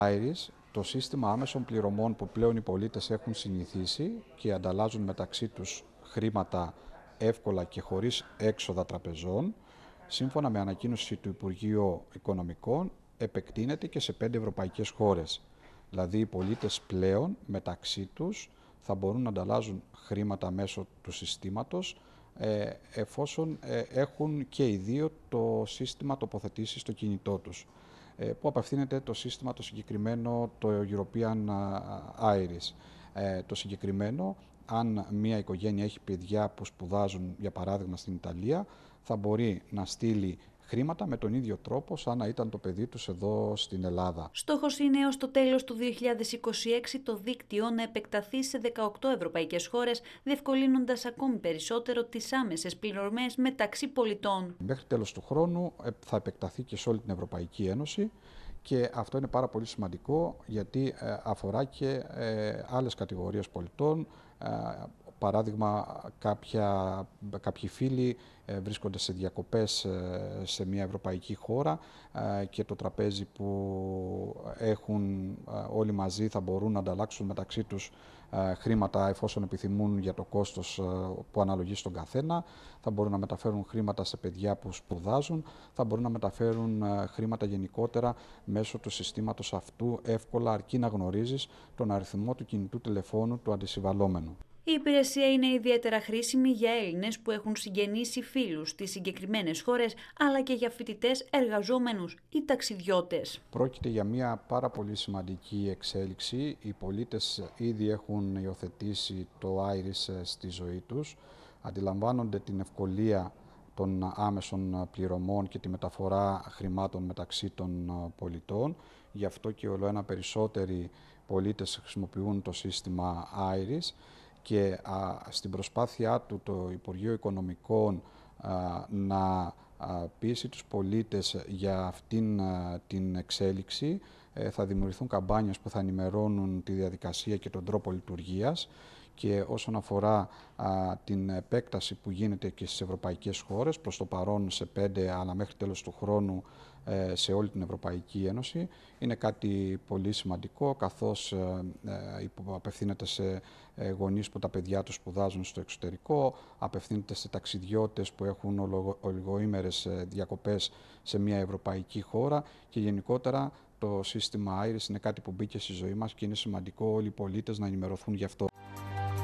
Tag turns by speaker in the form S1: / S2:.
S1: Iris, το σύστημα άμεσων πληρωμών που πλέον οι πολίτες έχουν συνηθίσει και ανταλλάζουν μεταξύ τους χρήματα εύκολα και χωρίς έξοδα τραπεζών, σύμφωνα με ανακοίνωση του Υπουργείου Οικονομικών, επεκτείνεται και σε 5 ευρωπαϊκές χώρες. Δηλαδή οι πολίτες πλέον μεταξύ τους θα μπορούν να ανταλλάζουν χρήματα μέσω του συστήματος, εφόσον έχουν και οι δύο το σύστημα τοποθετήσει στο κινητό τους, που απευθύνεται το σύστημα το συγκεκριμένο, το European Iris. Το συγκεκριμένο, αν μια οικογένεια έχει παιδιά που σπουδάζουν, για παράδειγμα στην Ιταλία, θα μπορεί να στείλει χρήματα με τον ίδιο τρόπο σαν να ήταν το παιδί τους εδώ στην Ελλάδα.
S2: Στόχος είναι έως το τέλος του 2026 το δίκτυο να επεκταθεί σε 18 ευρωπαϊκές χώρες, διευκολύνοντας ακόμη περισσότερο τις άμεσες πληρωμές μεταξύ πολιτών.
S1: Μέχρι τέλος του χρόνου θα επεκταθεί και σε όλη την Ευρωπαϊκή Ένωση και αυτό είναι πάρα πολύ σημαντικό γιατί αφορά και άλλες κατηγορίες πολιτών. Παράδειγμα, κάποιοι φίλοι βρίσκονται σε διακοπές σε μια ευρωπαϊκή χώρα και το τραπέζι που έχουν όλοι μαζί θα μπορούν να ανταλλάξουν μεταξύ τους χρήματα εφόσον επιθυμούν για το κόστος που αναλογεί στον καθένα. Θα μπορούν να μεταφέρουν χρήματα σε παιδιά που σπουδάζουν, θα μπορούν να μεταφέρουν χρήματα γενικότερα μέσω του συστήματος αυτού εύκολα, αρκεί να γνωρίζεις τον αριθμό του κινητού τηλεφώνου του αντισυμβαλόμενου.
S2: Η υπηρεσία είναι ιδιαίτερα χρήσιμη για Έλληνες που έχουν συγγενείς ή φίλους στις συγκεκριμένες χώρες, αλλά και για φοιτητές, εργαζόμενους ή ταξιδιώτες.
S1: Πρόκειται για μια πάρα πολύ σημαντική εξέλιξη. Οι πολίτες ήδη έχουν υιοθετήσει το Iris στη ζωή τους, αντιλαμβάνονται την ευκολία των άμεσων πληρωμών και τη μεταφορά χρημάτων μεταξύ των πολιτών. Γι' αυτό και ολοένα περισσότεροι πολίτες χρησιμοποιούν το σύστημα Iris και στην προσπάθειά του το Υπουργείο Οικονομικών να πείσει τους πολίτες για αυτήν την εξέλιξη, θα δημιουργηθούν καμπάνιες που θα ενημερώνουν τη διαδικασία και τον τρόπο λειτουργίας, και όσον αφορά την επέκταση που γίνεται και στις ευρωπαϊκές χώρες, προς το παρόν σε 5 αλλά μέχρι τέλος του χρόνου σε όλη την Ευρωπαϊκή Ένωση, είναι κάτι πολύ σημαντικό, καθώς απευθύνεται σε γονείς που τα παιδιά τους σπουδάζουν στο εξωτερικό, απευθύνεται σε ταξιδιώτες που έχουν ολιγοήμερες διακοπές σε μια ευρωπαϊκή χώρα και γενικότερα το σύστημα Iris είναι κάτι που μπήκε στη ζωή μας και είναι σημαντικό όλοι οι πολίτες να ενημερωθούν γι' αυτό.